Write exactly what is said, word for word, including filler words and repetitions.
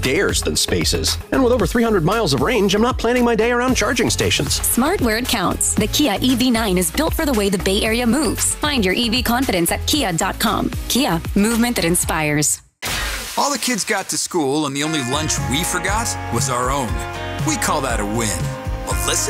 dares than spaces. And with over three hundred miles of range, I'm not planning my day around charging stations. Smart where it counts. The Kia E V nine is built for the way the Bay Area moves. Find your E V confidence at kia dot com. Kia, movement that inspires. All the kids got to school and the only lunch we forgot was our own. We call that a win. Melissa